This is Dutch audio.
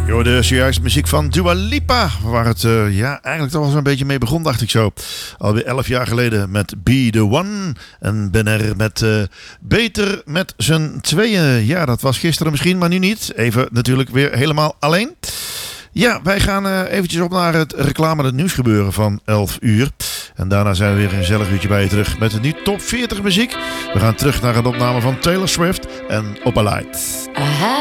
Je hoorde zojuist muziek van Dua Lipa, waar het eigenlijk toch wel zo'n beetje mee begon, dacht ik zo. Alweer 11 jaar geleden met Be The One. En ben er met Beter met z'n tweeën. Ja, dat was gisteren misschien, maar nu niet. Even natuurlijk weer helemaal alleen. Ja, wij gaan eventjes op naar het reclame en het nieuwsgebeuren van 11 uur. En daarna zijn we weer een gezellig uurtje bij je terug met een nieuw top 40 muziek. We gaan terug naar een opname van Taylor Swift en Opalite.